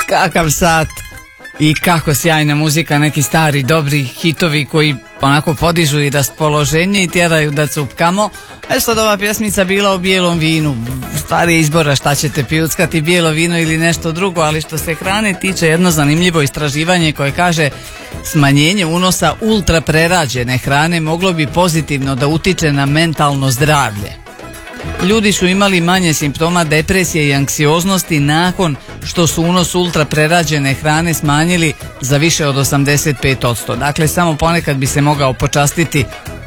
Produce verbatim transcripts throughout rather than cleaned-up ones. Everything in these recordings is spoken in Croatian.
Kakav sat i kako sjajna muzika, neki stari dobri hitovi koji onako podižu i raspoloženje i tjeraju da cupkamo. E sad ova pjesmica bila o bijelom vinu, stvari izbora šta ćete pijuckati, bijelo vino ili nešto drugo, ali što se hrane tiče jedno zanimljivo istraživanje koje kaže smanjenje unosa ultra prerađene hrane moglo bi pozitivno da utiče na mentalno zdravlje. Ljudi su imali manje simptoma depresije i anksioznosti nakon što su unos ultra prerađene hrane smanjili za više od osamdeset pet posto. Dakle, samo ponekad bi se mogao počastiti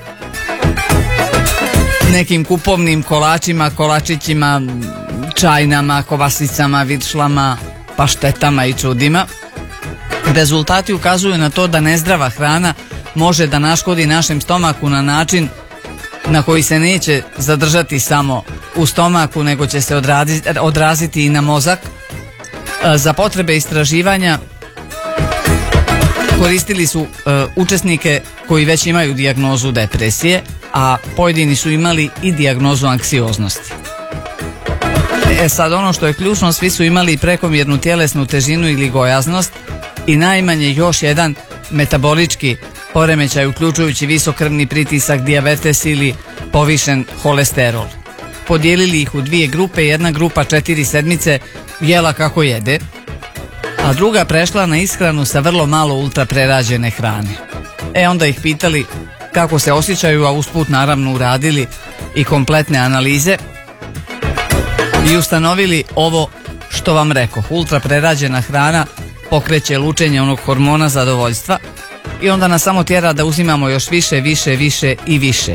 nekim kupovnim kolačima, kolačićima, čajnama, kovasicama, viršlama, paštetama i čudima. Rezultati ukazuju na to da nezdrava hrana može da naškodi našem stomaku na način na koji se neće zadržati samo u stomaku, nego će se odraziti, odraziti i na mozak. Za potrebe istraživanja koristili su uh, učesnike koji već imaju dijagnozu depresije, a pojedini su imali i dijagnozu anksioznosti. E sad, ono što je ključno, svi su imali prekomjernu tjelesnu težinu ili gojaznost i najmanje još jedan metabolički poremećaj, uključujući visok krvni pritisak, dijabetes ili povišen holesterol. Podijelili ih u dvije grupe, jedna grupa četiri sedmice jela kako jede, a druga prešla na ishranu sa vrlo malo ultra prerađene hrane. E onda ih pitali kako se osjećaju, a usput naravno uradili i kompletne analize i ustanovili ovo što vam rekoh. Ultra prerađena hrana pokreće lučenje onog hormona zadovoljstva i onda nas samo tjera da uzimamo još više, više, više i više.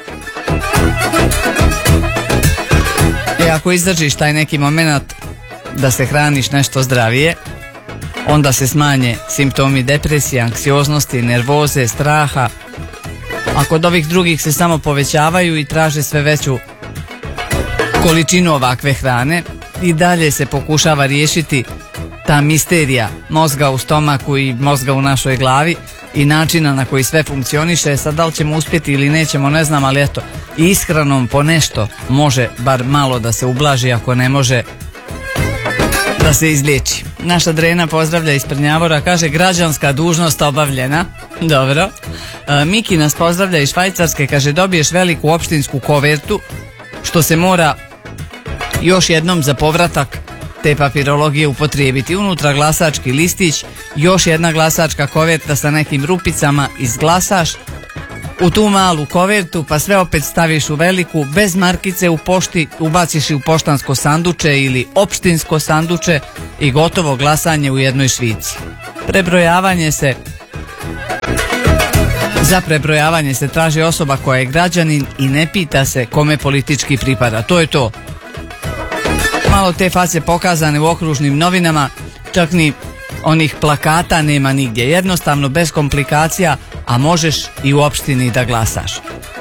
E ako izdržiš taj neki moment da se hraniš nešto zdravije, onda se smanje simptomi depresije, anksioznosti, nervoze, straha, a kod ovih drugih se samo povećavaju i traže sve veću količinu ovakve hrane. I dalje se pokušava riješiti ta misterija mozga u stomaku i mozga u našoj glavi i načina na koji sve funkcioniše. Sad da li ćemo uspjeti ili nećemo, ne znam, ali eto, ishranom po nešto može bar malo da se ublaži, ako ne može da se izliječi. Naša Drena pozdravlja iz Prnjavora, kaže građanska dužnost obavljena. Dobro. E, Miki nas pozdravlja iz Švajcarske, kaže dobiješ veliku opštinsku kovertu što se mora još jednom za povratak te papirologije upotrijebiti. Unutra glasački listić, još jedna glasačka koverta sa nekim rupicama, izglasaš u tu malu kovertu, pa sve opet staviš u veliku, bez markice u pošti, ubaciš i u poštansko sanduče ili opštinsko sanduče i gotovo, glasanje u jednoj švici. Prebrojavanje se Za prebrojavanje se traži osoba koja je građanin i ne pita se kome politički pripada. To je to. Malo te face pokazane u okružnim novinama, čak ni onih plakata nema nigdje. Jednostavno, bez komplikacija, a možeš i u opštini da glasaš.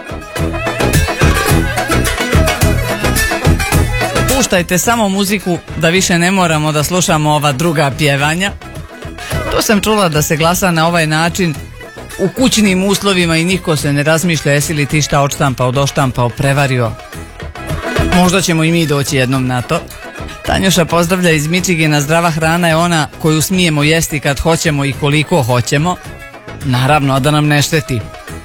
Puštajte samo muziku da više ne moramo da slušamo ova druga pjevanja. To sam čula da se glasa na ovaj način u kućnim uslovima i niko se ne razmišlja jesi li ti šta odštampao, doštampao, prevario. Možda ćemo i mi doći jednom na to. Tanjuša pozdravlja iz Mičigena, zdrava hrana je ona koju smijemo jesti kad hoćemo i koliko hoćemo. Naravno, a da nam ne šteti.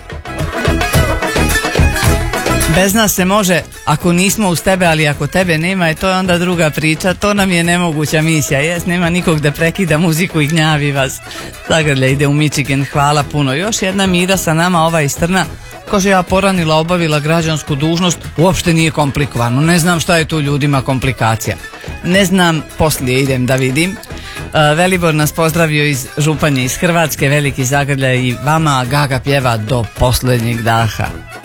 Bez nas se može ako nismo uz tebe, ali ako tebe nema, je to je onda druga priča. To nam je nemoguća misija. Jes, nema nikog da prekida muziku i gnjavi vas. Zagrlja ide u Michigan, hvala puno. Još jedna Mira sa nama, ova iz Trna. Kaže, ja poranila, obavila građansku dužnost, uopšte nije komplikovano. Ne znam šta je tu ljudima komplikacija. Ne znam, poslije idem da vidim. Uh, Velibor nas pozdravio iz Županje, iz Hrvatske, veliki zagrljaj i vama. Gaga pjeva do posljednjeg daha.